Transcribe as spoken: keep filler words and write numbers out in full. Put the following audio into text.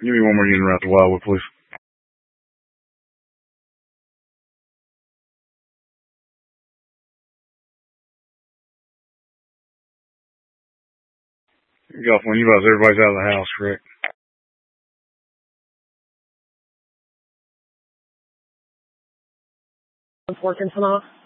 Give me one more unit around the Wildwood, please. Golf, when you guys, everybody's out of the house, correct? It's working tonight.